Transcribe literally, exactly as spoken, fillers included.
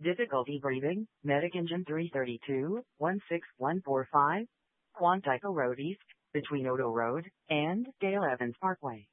Difficulty breathing, Medic Engine three thirty-two, one six one four five, Quantico Road East, between Odo Road and Dale Evans Parkway.